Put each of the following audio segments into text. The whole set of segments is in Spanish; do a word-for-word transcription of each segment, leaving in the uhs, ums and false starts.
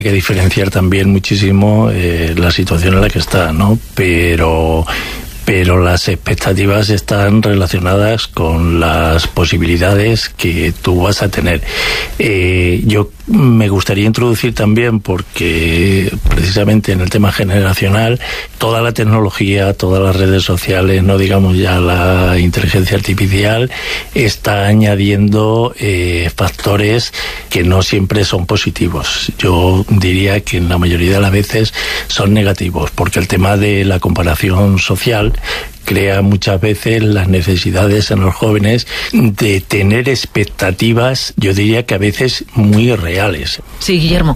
Hay que diferenciar también muchísimo eh, la situación en la que está, ¿no? Pero... pero las expectativas están relacionadas con las posibilidades que tú vas a tener. Eh, yo me gustaría introducir también, porque precisamente en el tema generacional, toda la tecnología, todas las redes sociales, no digamos ya la inteligencia artificial, está añadiendo eh, factores que no siempre son positivos. Yo diría que en la mayoría de las veces son negativos, porque el tema de la comparación social crea muchas veces las necesidades en los jóvenes de tener expectativas, yo diría que a veces muy reales. Sí, Guillermo,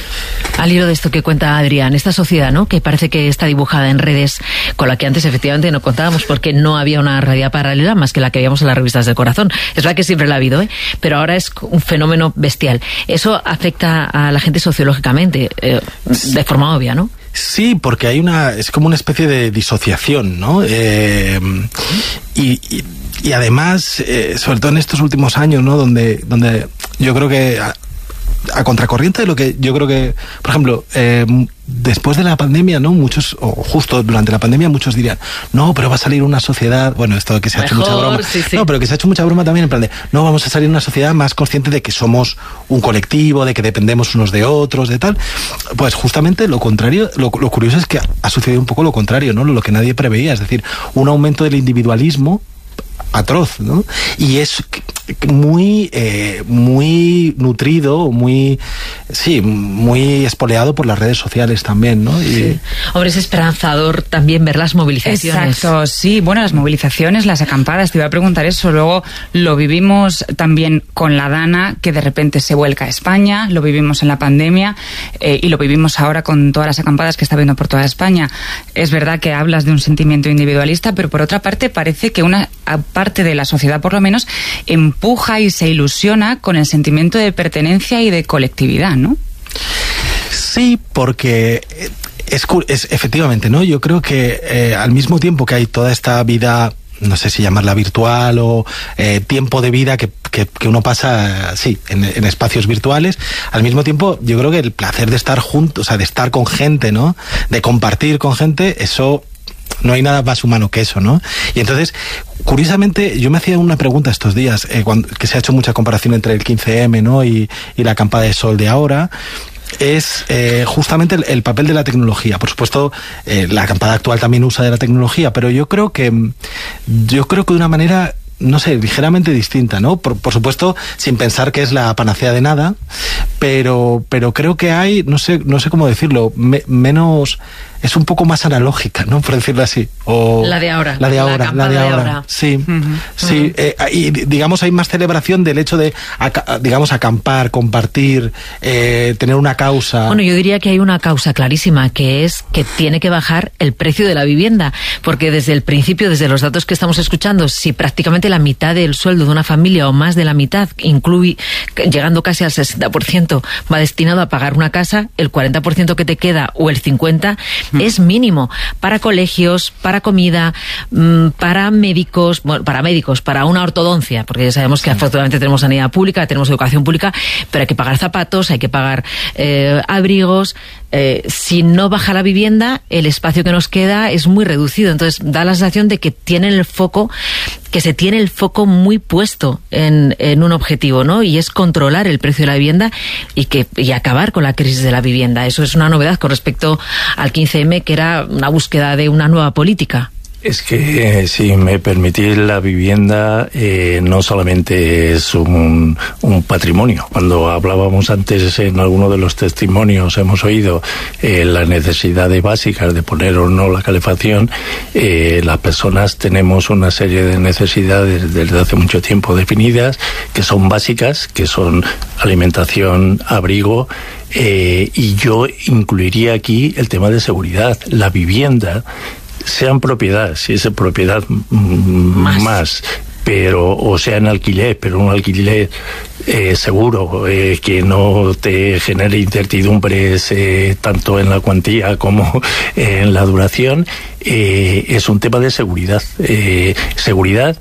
al hilo de esto que cuenta Adrián, esta sociedad, ¿no?, que parece que está dibujada en redes, con la que antes efectivamente no contábamos porque no había una realidad paralela más que la que veíamos en las revistas del corazón. Es verdad que siempre la ha habido, ¿eh? Pero ahora es un fenómeno bestial. Eso afecta a la gente sociológicamente, eh, de forma obvia, ¿no? Sí, porque hay una, es como una especie de disociación, ¿no? Eh, y, y, y además, eh, sobre todo en estos últimos años, ¿no?, donde, donde yo creo que a, a contracorriente de lo que yo creo que, por ejemplo, eh, después de la pandemia, ¿no?, muchos, o justo durante la pandemia, muchos dirían, no, pero va a salir una sociedad, bueno, esto que se ha Mejor, hecho mucha broma, sí, sí. no, pero que se ha hecho mucha broma también en plan de, no, vamos a salir una sociedad más consciente de que somos un colectivo, de que dependemos unos de otros, de tal. Pues justamente lo contrario, lo, lo curioso es que ha sucedido un poco lo contrario, ¿no?, lo que nadie preveía, es decir, un aumento del individualismo atroz, ¿no? Y es muy eh, muy nutrido, muy sí, muy espoleado por las redes sociales también, ¿no? Y... Sí. Hombre, es esperanzador también ver las movilizaciones. Exacto, sí, bueno, las movilizaciones, las acampadas, te iba a preguntar eso, luego lo vivimos también con la Dana, que de repente se vuelca a España, lo vivimos en la pandemia eh, y lo vivimos ahora con todas las acampadas que está viendo por toda España. Es verdad que hablas de un sentimiento individualista, pero por otra parte parece que una parte de la sociedad, por lo menos, empuja y se ilusiona con el sentimiento de pertenencia y de colectividad, ¿no? Sí, porque es, es efectivamente, ¿no? Yo creo que eh, al mismo tiempo que hay toda esta vida, no sé si llamarla virtual o eh, tiempo de vida que, que, que uno pasa, sí, en, en espacios virtuales, al mismo tiempo yo creo que el placer de estar juntos, o sea, de estar con gente, ¿no?, de compartir con gente, eso... no hay nada más humano que eso, ¿no? Y entonces, curiosamente, yo me hacía una pregunta estos días, eh, cuando, que se ha hecho mucha comparación entre el quince eme, ¿no?, y, y la acampada de sol de ahora, es eh, justamente el, el papel de la tecnología. Por supuesto, eh, la acampada actual también usa de la tecnología, pero yo creo que, yo creo que de una manera, no sé, ligeramente distinta, ¿no? Por, por supuesto, sin pensar que es la panacea de nada, pero, pero creo que hay, no sé, no sé cómo decirlo, me, menos... es un poco más analógica, ¿no?, por decirlo así. O la de ahora. La de ahora, la, la de, ahora. de ahora. Sí, uh-huh. sí. Uh-huh. Eh, y digamos, hay más celebración del hecho de, digamos, acampar, compartir, eh, tener una causa. Bueno, yo diría que hay una causa clarísima, que es que tiene que bajar el precio de la vivienda, porque desde el principio, desde los datos que estamos escuchando, si prácticamente la mitad del sueldo de una familia, o más de la mitad, incluye, llegando casi al sesenta por ciento, va destinado a pagar una casa, el cuarenta por ciento que te queda, o el cincuenta por ciento, es mínimo para colegios, para comida, para médicos, bueno, para médicos, para una ortodoncia, porque ya sabemos que afortunadamente tenemos sanidad pública, tenemos educación pública, pero hay que pagar zapatos, hay que pagar eh, abrigos. Eh, si no baja la vivienda, el espacio que nos queda es muy reducido. Entonces da la sensación de que tienen el foco, que se tiene el foco muy puesto en, en un objetivo, ¿no? Y es controlar el precio de la vivienda y que y acabar con la crisis de la vivienda. Eso es una novedad con respecto al quince eme, que era una búsqueda de una nueva política. Es que, eh, si me permitís, la vivienda eh, no solamente es un, un patrimonio. Cuando hablábamos antes en alguno de los testimonios, hemos oído eh, las necesidades básicas de poner o no la calefacción. Eh, las personas tenemos una serie de necesidades desde hace mucho tiempo definidas, que son básicas, que son alimentación, abrigo, eh, y yo incluiría aquí el tema de seguridad. La vivienda, sean propiedad, si es propiedad más, más pero o sea en alquiler, pero un alquiler eh, seguro, eh, que no te genere incertidumbres eh, tanto en la cuantía como eh, en la duración, eh, es un tema de seguridad, eh, seguridad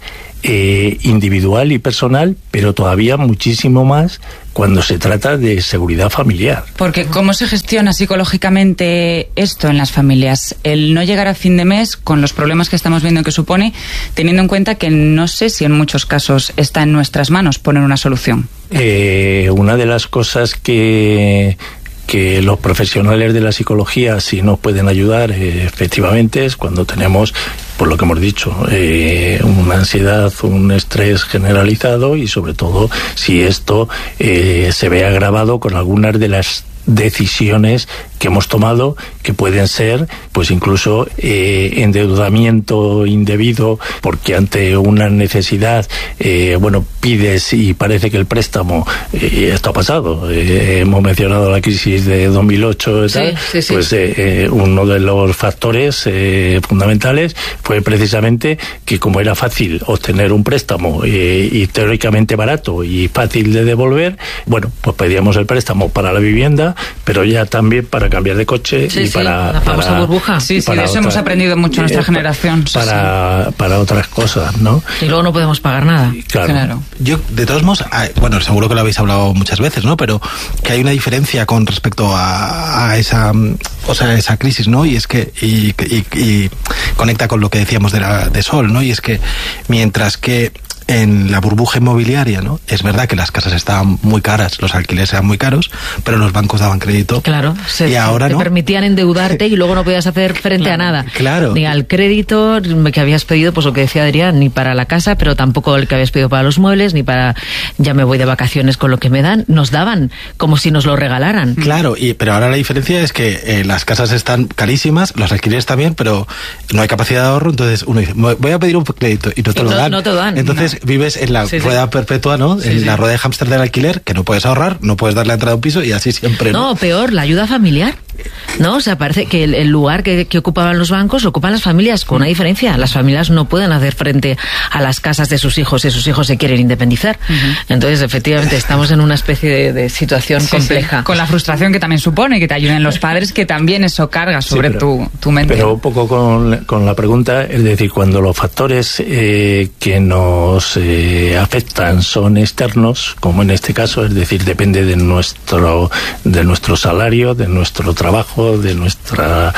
eh, individual y personal, pero todavía muchísimo más cuando se trata de seguridad familiar. Porque ¿cómo se gestiona psicológicamente esto en las familias? El no llegar a fin de mes con los problemas que estamos viendo que supone, teniendo en cuenta que no sé si en muchos casos está en nuestras manos poner una solución. Eh, una de las cosas que... que los profesionales de la psicología sí nos pueden ayudar, eh, efectivamente, es cuando tenemos, por lo que hemos dicho, eh, una ansiedad, un estrés generalizado, y sobre todo si esto eh, se ve agravado con algunas de las decisiones que hemos tomado, que pueden ser pues incluso eh, endeudamiento indebido, porque ante una necesidad eh, bueno, pides y parece que el préstamo, eh, esto ha pasado, eh, hemos mencionado la crisis de dos mil ocho y sí, tal, sí, sí. pues eh, eh, uno de los factores eh, fundamentales fue precisamente que como era fácil obtener un préstamo eh, y teóricamente barato y fácil de devolver, bueno, pues pedíamos el préstamo para la vivienda, pero ya también para cambiar de coche sí, y sí, para... la famosa para, burbuja. Sí, sí, para de eso otra, hemos aprendido mucho en nuestra eh, generación. Sí, para, sí. para otras cosas, ¿no? Y luego no podemos pagar nada. Claro. Claro. Yo, de todos modos, bueno, seguro que lo habéis hablado muchas veces, ¿no? Pero que hay una diferencia con respecto a, a esa, o sea, esa crisis, ¿no? Y es que, y, y, y conecta con lo que decíamos de, la, de Sol, ¿no? Y es que mientras que en la burbuja inmobiliaria, ¿no? Es verdad que las casas estaban muy caras, los alquileres eran muy caros, pero los bancos daban crédito. Claro, se, y ahora te no. permitían endeudarte y luego no podías hacer frente claro, a nada. Claro. Ni al crédito que habías pedido, pues lo que decía Adrián, ni para la casa, pero tampoco el que habías pedido para los muebles, ni para ya me voy de vacaciones con lo que me dan. Nos daban como si nos lo regalaran. Claro, y, pero ahora la diferencia es que eh, las casas están carísimas, los alquileres también, pero no hay capacidad de ahorro, entonces uno dice, voy a pedir un crédito y no te Y lo no, dan. no te dan. Entonces No. vives en la Sí, sí. rueda perpetua, ¿no? Sí, en sí. la rueda de hámster del alquiler, que no puedes ahorrar, no puedes darle entrada a un piso y así siempre. No, No, peor, la ayuda familiar. No, o sea, parece que el, el lugar que, que ocupaban los bancos lo ocupan las familias, con una diferencia. Las familias no pueden hacer frente a las casas de sus hijos si sus hijos se quieren independizar. Uh-huh. Entonces, efectivamente, estamos en una especie de, de situación sí, compleja. Sí. Con la frustración que también supone que te ayuden los padres, que también eso carga sobre sí, pero, tu, tu mente. Pero un poco con, con la pregunta, es decir, cuando los factores eh, que nos eh, afectan son externos, como en este caso, es decir, depende de nuestro, de nuestro salario, de nuestro trabajo, de nuestra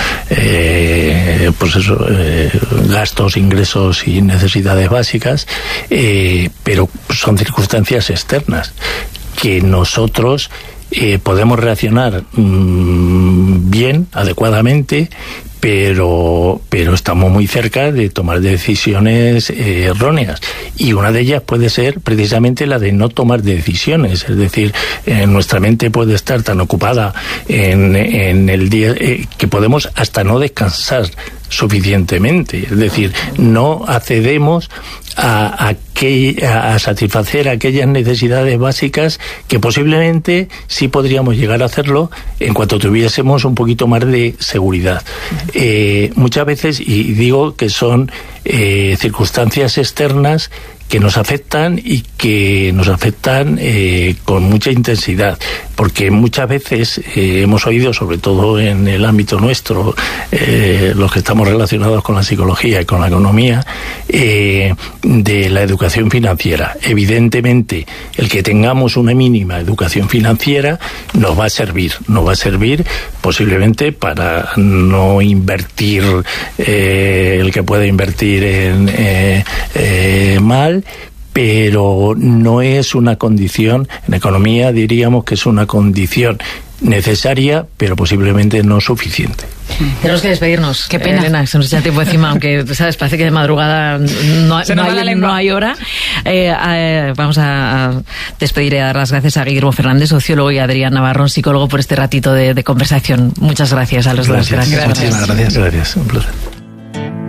eh, pues eso, eh, gastos, ingresos y necesidades básicas, eh, pero son circunstancias externas que nosotros eh, podemos reaccionar mmm, bien, adecuadamente, pero pero estamos muy cerca de tomar decisiones eh, erróneas, y una de ellas puede ser precisamente la de no tomar decisiones, es decir, eh, nuestra mente puede estar tan ocupada en, en el día eh, que podemos hasta no descansar suficientemente, es decir, no accedemos a, a, que, a, a satisfacer aquellas necesidades básicas que posiblemente sí podríamos llegar a hacerlo en cuanto tuviésemos un poquito más de seguridad. Eh, muchas veces, y digo que son eh, circunstancias externas que nos afectan y que nos afectan eh, con mucha intensidad, porque muchas veces eh, hemos oído, sobre todo en el ámbito nuestro, eh, los que estamos relacionados con la psicología y con la economía, eh, de la educación financiera. Evidentemente, el que tengamos una mínima educación financiera nos va a servir, nos va a servir posiblemente para no invertir, eh, el que pueda invertir en eh, eh, mal, pero no es una condición, en economía diríamos que es una condición necesaria, pero posiblemente no suficiente. Tenemos que despedirnos. Qué pena. Elena, se nos echa el tiempo encima, aunque, ¿sabes? Parece que de madrugada no, no, hay, no hay hora. Eh, eh, vamos a, a despedir y a dar las gracias a Guillermo Fernández, sociólogo, y a Adrián Navarrón, psicólogo, por este ratito de, de conversación. Muchas gracias a los Gracias. dos. Gracias. Muchísimas gracias. Gracias, un placer.